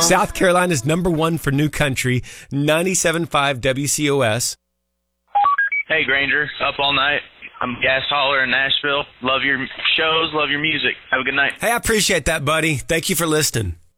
South Carolina's #1 for new country, 97.5 WCOS. Hey, Granger, up all night. I'm a gas hauler in Nashville. Love your shows, love your music. Have a good night. Hey, I appreciate that, buddy. Thank you for listening.